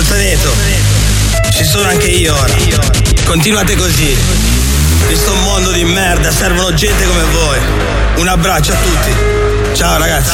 Moltaneto, ci sono anche io ora. Continuate così. In sto mondo di merda servono gente come voi. Un abbraccio a tutti. Ciao ragazzi.